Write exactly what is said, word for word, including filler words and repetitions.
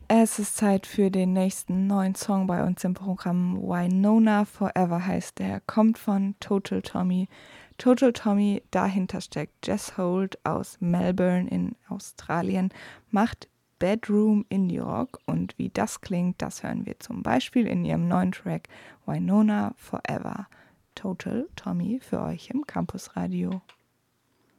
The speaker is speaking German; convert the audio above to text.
Es ist Zeit für den nächsten neuen Song bei uns im Programm. Wynonna Forever heißt der, kommt von Total Tommy. Total Tommy, dahinter steckt Jess Holt aus Melbourne in Australien, macht Bedroom Indie Rock und wie das klingt, das hören wir zum Beispiel in ihrem neuen Track Wynonna Forever. Total Tommy für euch im Campus Radio.